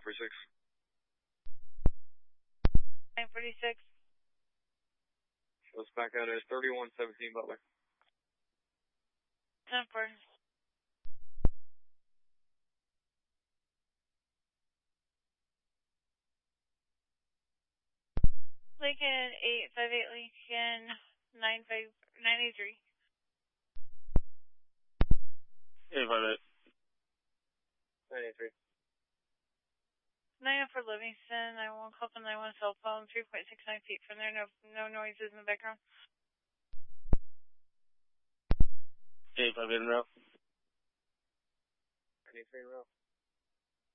946. 946. Let's back out at 3117 Butler. 10-4. Lincoln 858, Lincoln 983. 858. 983. 9 for Livingston, 91 call from 91 cell phone, 3.69 feet from there, no noises in the background. 858 in row. 93 in row.